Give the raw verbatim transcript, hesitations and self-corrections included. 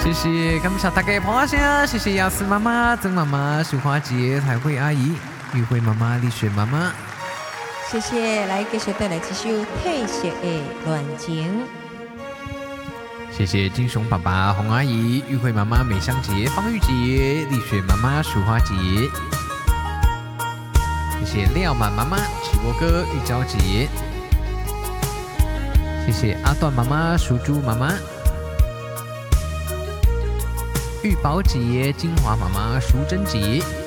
谢谢，感谢大家捧场，谢谢雅思妈妈、曾妈妈、淑华姐、彩慧阿姨、玉慧妈妈、丽雪妈妈。 谢谢，来继续带来这首《褪色的恋情》。 谢谢金雄爸爸、洪阿姨、玉慧妈妈、美香姐、方玉姐、丽雪妈妈、淑华姐。谢谢廖满妈妈、齐国哥、玉娇姐。谢谢阿段妈妈、淑珠妈妈。玉宝姐、金华妈妈、淑珍姐。